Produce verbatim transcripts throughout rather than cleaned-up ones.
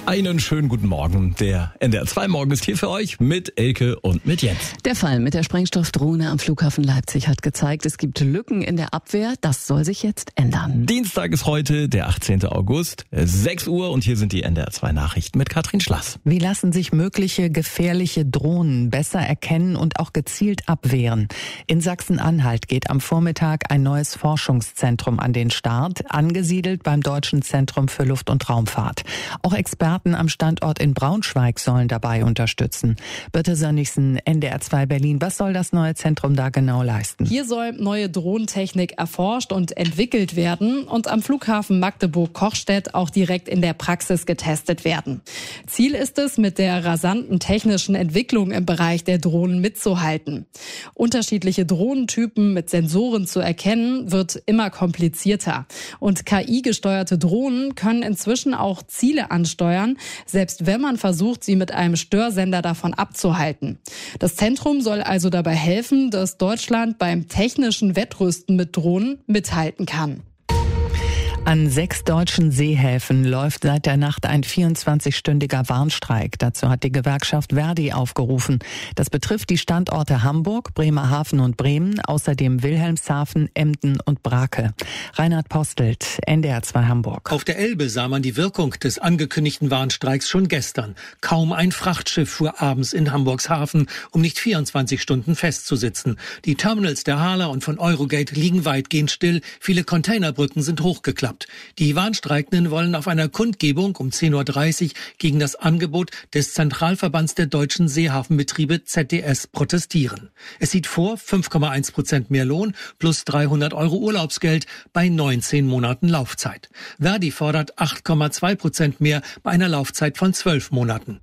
Einen schönen guten Morgen. Der N D R zwei Morgen ist hier für euch mit Elke und mit Jens. Der Fall mit der Sprengstoffdrohne am Flughafen Leipzig hat gezeigt, es gibt Lücken in der Abwehr. Das soll sich jetzt ändern. Dienstag ist heute, der achtzehnten August, sechs Uhr und hier sind die N D R zwei Nachrichten mit Katrin Schlass. Wie lassen sich mögliche gefährliche Drohnen besser erkennen und auch gezielt abwehren? In Sachsen-Anhalt geht am Vormittag ein neues Forschungszentrum an den Start, angesiedelt beim Deutschen Zentrum für Luft- und Raumfahrt. Auch Experten am Standort in Braunschweig sollen dabei unterstützen. Birte Sönnigsen, N D R zwei Berlin. Was soll das neue Zentrum da genau leisten? Hier soll neue Drohnentechnik erforscht und entwickelt werden und am Flughafen Magdeburg-Kochstedt auch direkt in der Praxis getestet werden. Ziel ist es, mit der rasanten technischen Entwicklung im Bereich der Drohnen mitzuhalten. Unterschiedliche Drohnentypen mit Sensoren zu erkennen, wird immer komplizierter. Und K I-gesteuerte Drohnen können inzwischen auch Ziele ansteuern, selbst wenn man versucht, sie mit einem Störsender davon abzuhalten. Das Zentrum soll also dabei helfen, dass Deutschland beim technischen Wettrüsten mit Drohnen mithalten kann. An sechs deutschen Seehäfen läuft seit der Nacht ein vierundzwanzigstündiger Warnstreik. Dazu hat die Gewerkschaft Verdi aufgerufen. Das betrifft die Standorte Hamburg, Bremerhaven und Bremen, außerdem Wilhelmshaven, Emden und Brakel. Reinhard Postelt, N D R zwei Hamburg. Auf der Elbe sah man die Wirkung des angekündigten Warnstreiks schon gestern. Kaum ein Frachtschiff fuhr abends in Hamburgs Hafen, um nicht vierundzwanzig Stunden festzusitzen. Die Terminals der Hala und von Eurogate liegen weitgehend still. Viele Containerbrücken sind hochgeklappt. Die Warnstreikenden wollen auf einer Kundgebung um zehn Uhr dreißig gegen das Angebot des Zentralverbands der deutschen Seehafenbetriebe Z D S protestieren. Es sieht vor fünf Komma eins Prozent mehr Lohn plus dreihundert Euro Urlaubsgeld bei neunzehn Monaten Laufzeit. Verdi fordert acht Komma zwei Prozent mehr bei einer Laufzeit von zwölf Monaten.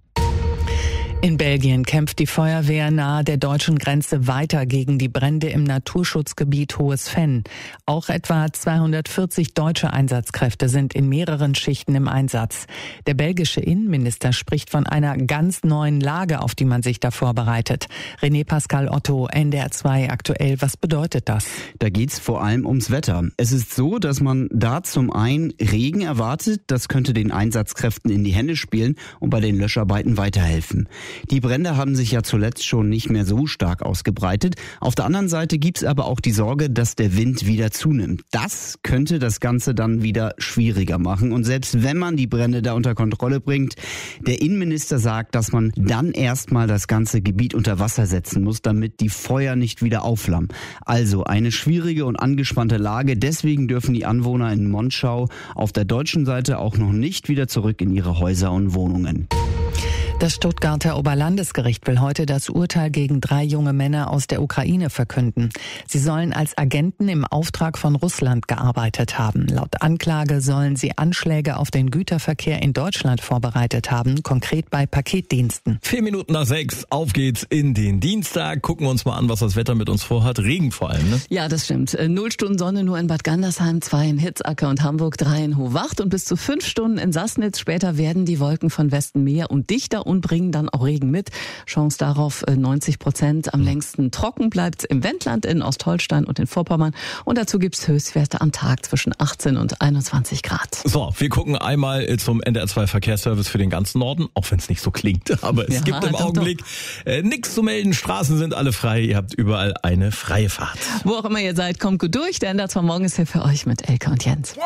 In Belgien kämpft die Feuerwehr nahe der deutschen Grenze weiter gegen die Brände im Naturschutzgebiet Hohes Venn. Auch etwa zweihundertvierzig deutsche Einsatzkräfte sind in mehreren Schichten im Einsatz. Der belgische Innenminister spricht von einer ganz neuen Lage, auf die man sich da vorbereitet. René Pascal Otto, N D R zwei aktuell. Was bedeutet das? Da geht's vor allem ums Wetter. Es ist so, dass man da zum einen Regen erwartet. Das könnte den Einsatzkräften in die Hände spielen und bei den Löscharbeiten weiterhelfen. Die Brände haben sich ja zuletzt schon nicht mehr so stark ausgebreitet. Auf der anderen Seite gibt's aber auch die Sorge, dass der Wind wieder zunimmt. Das könnte das Ganze dann wieder schwieriger machen. Und selbst wenn man die Brände da unter Kontrolle bringt, der Innenminister sagt, dass man dann erstmal das ganze Gebiet unter Wasser setzen muss, damit die Feuer nicht wieder aufflammen. Also eine schwierige und angespannte Lage. Deswegen dürfen die Anwohner in Monschau auf der deutschen Seite auch noch nicht wieder zurück in ihre Häuser und Wohnungen. Das Stuttgarter Oberlandesgericht will heute das Urteil gegen drei junge Männer aus der Ukraine verkünden. Sie sollen als Agenten im Auftrag von Russland gearbeitet haben. Laut Anklage sollen sie Anschläge auf den Güterverkehr in Deutschland vorbereitet haben, konkret bei Paketdiensten. Vier Minuten nach sechs, auf geht's in den Dienstag. Gucken wir uns mal an, was das Wetter mit uns vorhat. Regen vor allem, ne? Ja, das stimmt. Null Stunden Sonne nur in Bad Gandersheim, zwei in Hitzacker und Hamburg, drei in Hohwacht und bis zu fünf Stunden in Sassnitz. Später werden die Wolken von Westen mehr und dichter und bringen dann auch Regen mit. Chance darauf neunzig Prozent. Am längsten trocken bleibt im Wendland, in Ostholstein und in Vorpommern. Und dazu gibt's Höchstwerte am Tag zwischen achtzehn und einundzwanzig Grad. So, wir gucken einmal zum N D R zwei Verkehrsservice für den ganzen Norden, auch wenn es nicht so klingt. Aber es Ja, gibt im doch, Augenblick äh, nichts zu melden. Straßen sind alle frei. Ihr habt überall eine freie Fahrt. Wo auch immer ihr seid, kommt gut durch. Der N D R zwei Morgen ist hier für euch mit Elke und Jens.